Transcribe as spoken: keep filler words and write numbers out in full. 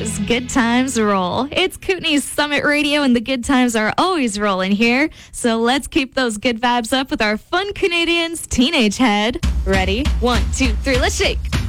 is Good Times Roll. It's Kootenai's Summit Radio, and the good times are always rolling here. So let's keep those good vibes up with our Fun Canadians Teenage Head. Ready? One, two, three, let's shake.